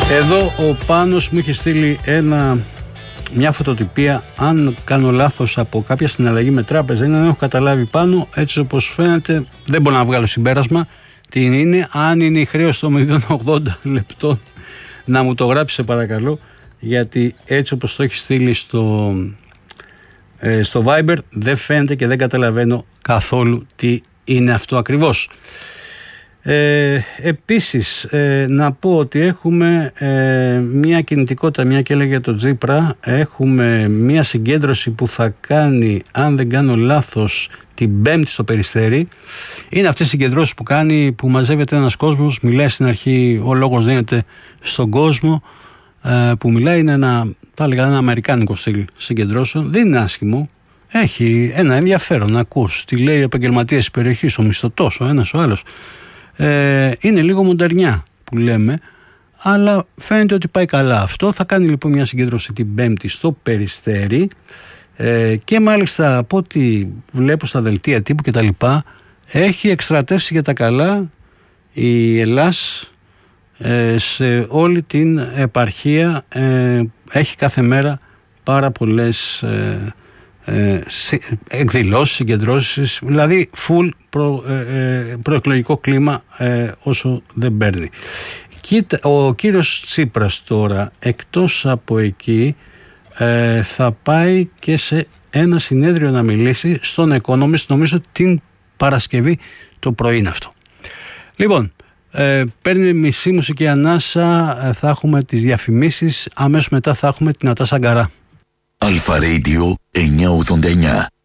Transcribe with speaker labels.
Speaker 1: Εδώ ο Πάνος μου έχει στείλει μια φωτοτυπία, αν κάνω λάθος, από κάποια συναλλαγή με τράπεζα. Είναι, δεν έχω καταλάβει πάνω, έτσι όπως φαίνεται δεν μπορώ να βγάλω συμπέρασμα τι είναι. Αν είναι η χρέωση των 0,80 λεπτών, να μου το γράψει παρακαλώ, γιατί έτσι όπως το έχει στείλει στο Viber δεν φαίνεται και δεν καταλαβαίνω καθόλου τι είναι αυτό ακριβώς. Επίσης να πω ότι έχουμε μια κινητικότητα, μια και έλεγε το Τζίπρα, έχουμε μια συγκέντρωση που θα κάνει, αν δεν κάνω λάθος, την Πέμπτη στο Περιστέρι. Είναι αυτές οι συγκεντρώσεις που κάνει, που μαζεύεται ένας κόσμος, μιλάει στην αρχή, ο λόγος δίνεται στον κόσμο που μιλάει, είναι θα έλεγα ένα αμερικάνικο στυλ συγκεντρώσεων. Δεν είναι άσχημο, έχει ένα ενδιαφέρον να ακούς τι λέει ο επαγγελματίας της περιοχής, ο μισθωτός, ο ένας ο άλλος. Είναι λίγο μοντερνιά που λέμε, αλλά φαίνεται ότι πάει καλά αυτό. Θα κάνει λοιπόν μια συγκέντρωση την Πέμπτη στο Περιστέρι και μάλιστα από ό,τι βλέπω στα δελτία τύπου και τα λοιπά, έχει εκστρατεύσει για τα καλά η Ελλάς σε όλη την επαρχία. Έχει κάθε μέρα πάρα πολλές εκδηλώσεις, συγκεντρώσεις, δηλαδή full προεκλογικό κλίμα όσο δεν παίρνει. Ο κύριος Τσίπρας τώρα, εκτός από εκεί, θα πάει και σε ένα συνέδριο να μιλήσει στον Economist, νομίζω την Παρασκευή το πρωί είναι αυτό. Λοιπόν, παίρνει μισή μουσική ανάσα, θα έχουμε τις διαφημίσεις, αμέσως μετά θα έχουμε την Νατάσα Γκαρά.
Speaker 2: Αλφα Radio 989.